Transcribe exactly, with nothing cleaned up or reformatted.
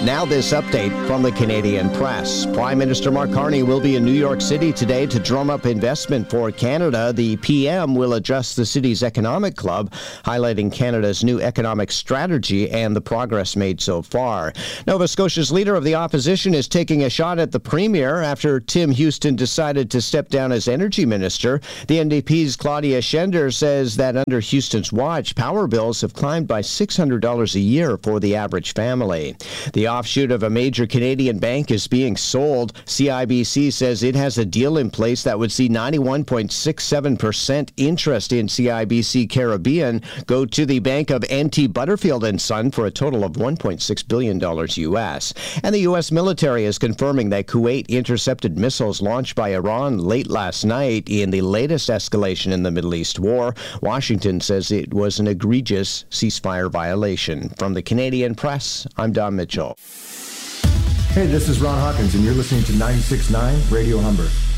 Now this update from the Canadian Press. Prime Minister Mark Carney will be in New York City today to drum up investment for Canada. The P M will address the city's economic club, highlighting Canada's new economic strategy and the progress made so far. Nova Scotia's leader of the opposition is taking a shot at the Premier after Tim Houston decided to step down as energy minister. The N D P's Claudia Schender says that under Houston's watch, power bills have climbed by six hundred dollars a year for the average family. The offshoot of a major Canadian bank is being sold. C I B C says it has a deal in place that would see ninety-one point six seven percent interest in C I B C Caribbean go to the bank of N T Butterfield and Son for a total of one point six billion dollars U S. And the U S military is confirming that Kuwait intercepted missiles launched by Iran late last night in the latest escalation in the Middle East war. Washington says it was an egregious ceasefire violation. From the Canadian Press, I'm Don Mitchell. Hey, this is Ron Hawkins, and you're listening to ninety-six point nine Radio Humber.